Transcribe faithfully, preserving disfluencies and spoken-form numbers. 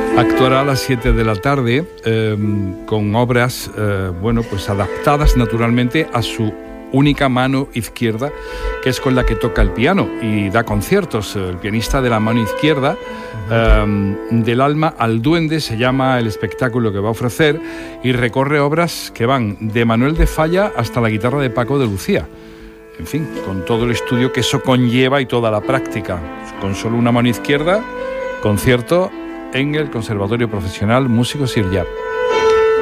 Actuará a las siete de la tarde eh, con obras eh, bueno, pues adaptadas naturalmente a su única mano izquierda, que es con la que toca el piano y da conciertos. El pianista de la mano izquierda, eh, del alma al duende, se llama el espectáculo que va a ofrecer, y recorre obras que van de Manuel de Falla hasta la guitarra de Paco de Lucía. En fin, con todo el estudio que eso conlleva y toda la práctica. Con solo una mano izquierda, concierto en el Conservatorio Profesional Músicos Sir Llap.